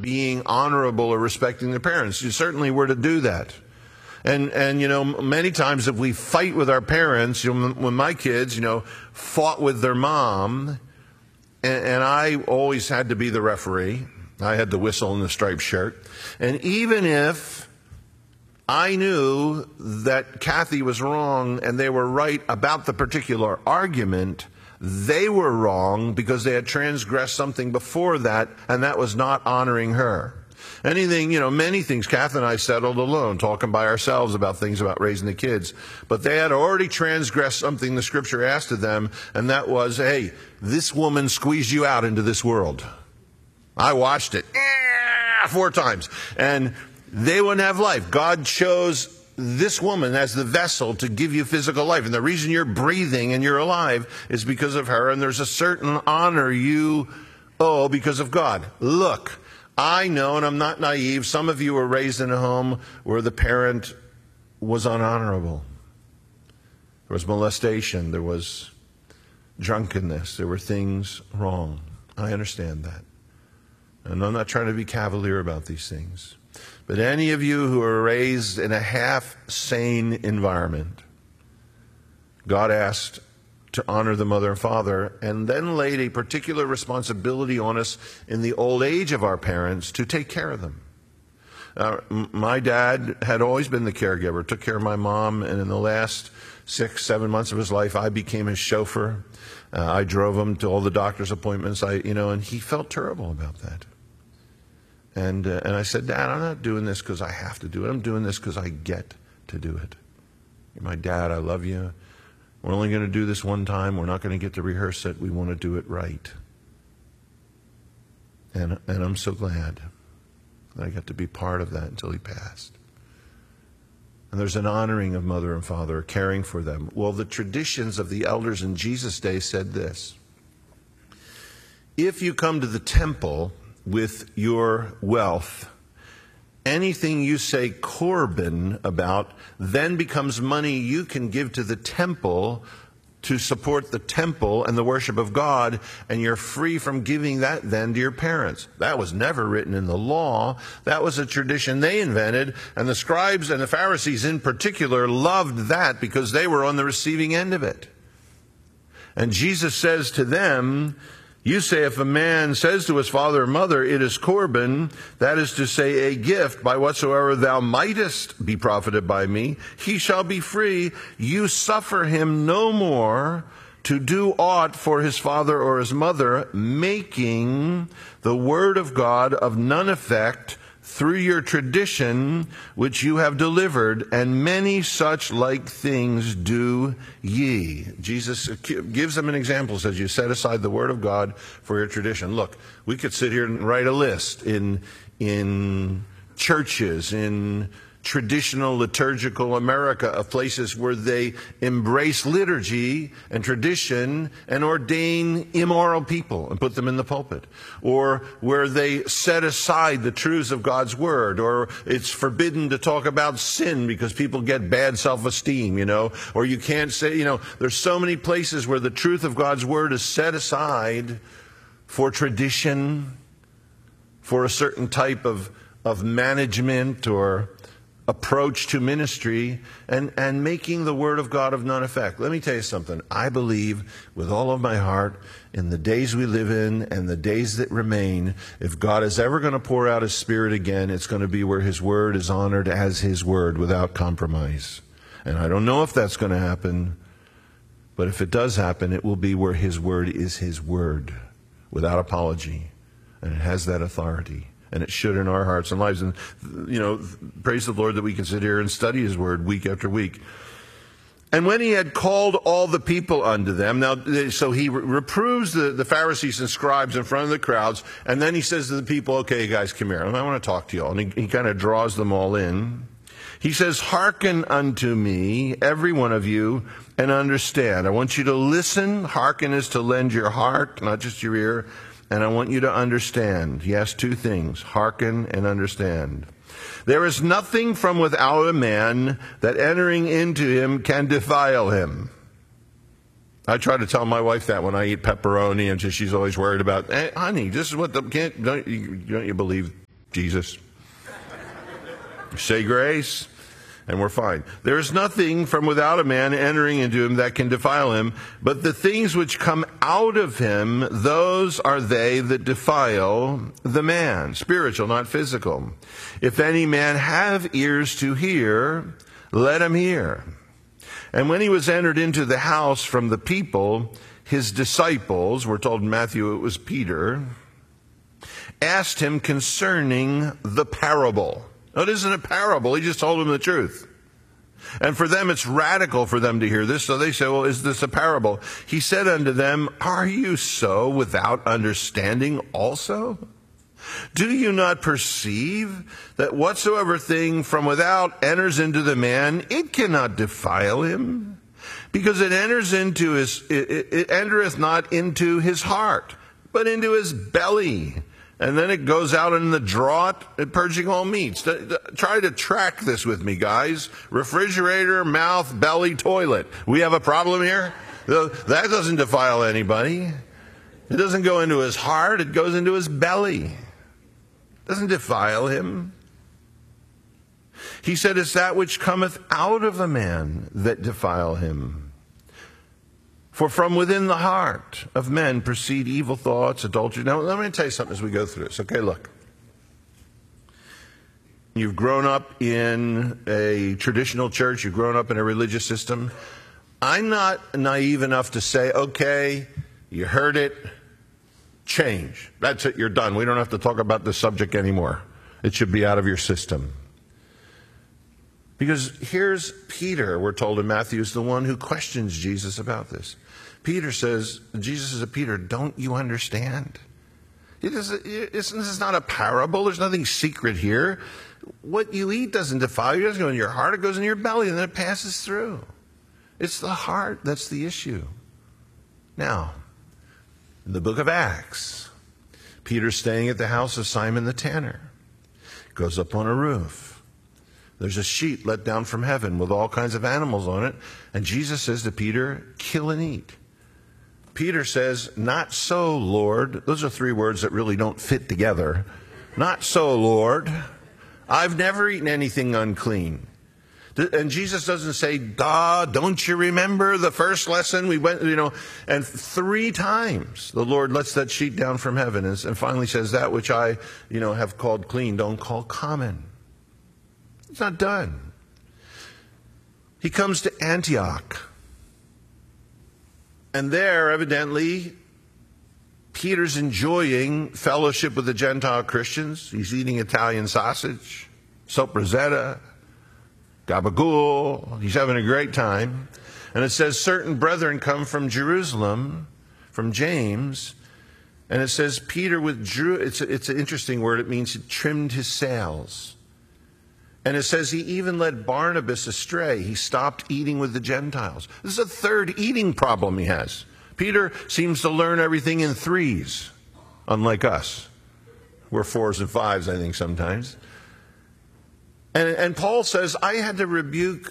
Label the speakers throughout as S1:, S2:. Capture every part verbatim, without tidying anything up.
S1: being honorable or respecting their parents. You certainly were to do that. And, and, you know, many times if we fight with our parents, you know, when my kids, you know, fought with their mom, and, and I always had to be the referee. I had the whistle and the striped shirt. And even if I knew that Kathy was wrong and they were right about the particular argument, they were wrong because they had transgressed something before that, and that was not honoring her. Anything, you know, many things Kathy and I settled alone, talking by ourselves about things about raising the kids. But they had already transgressed something the Scripture asked of them, and that was, hey, this woman squeezed you out into this world. I watched it four times. And they wouldn't have life. God chose this woman as the vessel to give you physical life. And the reason you're breathing and you're alive is because of her. And there's a certain honor you owe because of God. Look, I know, and I'm not naive, some of you were raised in a home where the parent was unhonorable. There was molestation. There was drunkenness. There were things wrong. I understand that. And I'm not trying to be cavalier about these things. But any of you who are raised in a half-sane environment, God asked to honor the mother and father, and then laid a particular responsibility on us in the old age of our parents to take care of them. Uh, my dad had always been the caregiver, took care of my mom, and in the last six, seven months of his life, I became his chauffeur. Uh, I drove him to all the doctor's appointments, I, you know, and he felt terrible about that. And, uh, and I said, Dad, I'm not doing this because I have to do it. I'm doing this because I get to do it. You're my dad. I love you. We're only going to do this one time. We're not going to get to rehearse it. We want to do it right. And, and I'm so glad that I got to be part of that until he passed. And there's an honoring of mother and father, caring for them. Well, the traditions of the elders in Jesus' day said this. If you come to the temple with your wealth, anything you say korban about then becomes money you can give to the temple to support the temple and the worship of God, and you're free from giving that then to your parents. That was never written in the law. That was a tradition they invented, and the scribes and the Pharisees in particular loved that because they were on the receiving end of it. And Jesus says to them, you say if a man says to his father or mother, it is korban, that is to say a gift, by whatsoever thou mightest be profited by me, he shall be free. You suffer him no more to do aught for his father or his mother, making the word of God of none effect through your tradition which you have delivered, and many such like things do ye. Jesus gives them an example, says you set aside the word of God for your tradition. Look, we could sit here and write a list in, in churches, in traditional liturgical America, of places where they embrace liturgy and tradition and ordain immoral people and put them in the pulpit, or where they set aside the truths of God's word, or it's forbidden to talk about sin because people get bad self-esteem, you know, or you can't say, you know, there's so many places where the truth of God's word is set aside for tradition, for a certain type of, of management or approach to ministry, and, and making the word of God of none effect. Let me tell you something. I believe with all of my heart in the days we live in and the days that remain, if God is ever going to pour out his Spirit again, it's going to be where his word is honored as his word without compromise. And I don't know if that's going to happen, but if it does happen, it will be where his word is his word without apology, and it has that authority. And it should in our hearts and lives. And, you know, praise the Lord that we can sit here and study his word week after week. And when he had called all the people unto them, now, so he reproves the, the Pharisees and scribes in front of the crowds, and then he says to the people, okay, guys, come here. I want to talk to you all. And he, he kind of draws them all in. He says, hearken unto me, every one of you, and understand. I want you to listen. Hearken is to lend your heart, not just your ear. And I want you to understand. He has two things, hearken and understand. There is nothing from without a man that entering into him can defile him. I try to tell my wife that when I eat pepperoni, and she's always worried about, hey, honey, this is what the, can't, don't you, don't you believe Jesus. Say grace, and we're fine. There is nothing from without a man entering into him that can defile him, but the things which come out of him, those are they that defile the man. Spiritual, not physical. If any man have ears to hear, let him hear. And when he was entered into the house from the people, his disciples, we're told in Matthew it was Peter, asked him concerning the parable. No, it isn't a parable. He just told them the truth. And for them, it's radical for them to hear this. So they say, well, is this a parable? He said unto them, are you so without understanding also? Do you not perceive that whatsoever thing from without enters into the man, it cannot defile him? Because it enters into his, it, it, it entereth not into his heart, but into his belly. And then it goes out in the draught, purging all meats. Try to track this with me, guys. Refrigerator, mouth, belly, toilet. We have a problem here? That doesn't defile anybody. It doesn't go into his heart. It goes into his belly. It doesn't defile him. He said, it's that which cometh out of a man that defile him. For from within the heart of men proceed evil thoughts, adultery. Now, let me tell you something as we go through this. Okay, look. You've grown up in a traditional church. You've grown up in a religious system. I'm not naive enough to say, okay, you heard it, change. That's it, you're done. We don't have to talk about this subject anymore. It should be out of your system. Because here's Peter, we're told in Matthew, is the one who questions Jesus about this. Peter says, Jesus says to Peter, don't you understand? It is, it's, this is not a parable. There's nothing secret here. What you eat doesn't defile you. It doesn't go in your heart. It goes in your belly, and then it passes through. It's the heart that's the issue. Now, in the book of Acts, Peter's staying at the house of Simon the tanner. Goes up on a roof. There's a sheet let down from heaven with all kinds of animals on it. And Jesus says to Peter, kill and eat. Peter says, not so, Lord. Those are three words that really don't fit together. Not so, Lord. I've never eaten anything unclean. And Jesus doesn't say, duh, don't you remember the first lesson we went, you know, and three times the Lord lets that sheet down from heaven and finally says, that which I, you know, have called clean, don't call common. It's not done. He comes to Antioch. And there, evidently, Peter's enjoying fellowship with the Gentile Christians. He's eating Italian sausage, soppressata, gabagool. He's having a great time. And it says, certain brethren come from Jerusalem, from James. And it says, Peter withdrew. It's, a, it's an interesting word. It means he trimmed his sails. And it says he even led Barnabas astray. He stopped eating with the Gentiles. This is a third eating problem he has. Peter seems to learn everything in threes, unlike us. We're fours and fives, I think, sometimes. And, and Paul says, I had to rebuke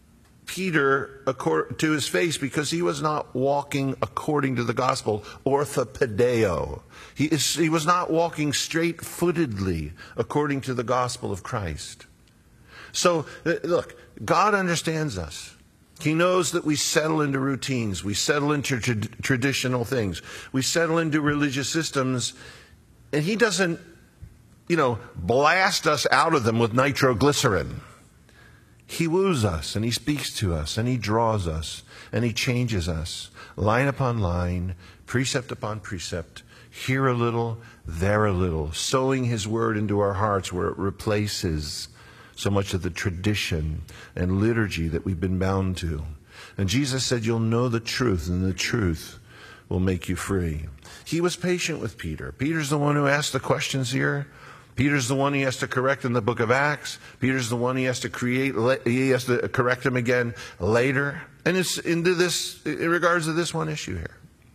S1: Peter to his face because he was not walking according to the gospel, orthopedeo. He, is, he was not walking straight-footedly according to the gospel of Christ. So, look, God understands us. He knows that we settle into routines. We settle into tra- traditional things. We settle into religious systems. And he doesn't, you know, blast us out of them with nitroglycerin. He woos us, and he speaks to us, and he draws us, and he changes us, line upon line, precept upon precept, here a little, there a little, sowing his word into our hearts where it replaces so much of the tradition and liturgy that we've been bound to. And Jesus said, you'll know the truth, and the truth will make you free. He was patient with Peter. Peter's the one who asked the questions here. Peter's the one he has to correct in the book of Acts. Peter's the one he has to create, he has to correct him again later. And it's into this, in regards to this one issue here.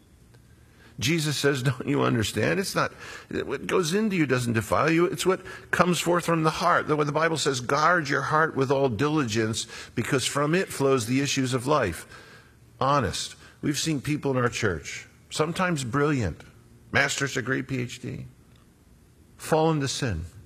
S1: Jesus says, don't you understand? It's not, what goes into you doesn't defile you. It's what comes forth from the heart. The Bible says, guard your heart with all diligence, because from it flows the issues of life. Honest. We've seen people in our church, sometimes brilliant, master's degree, P H D, fall into sin.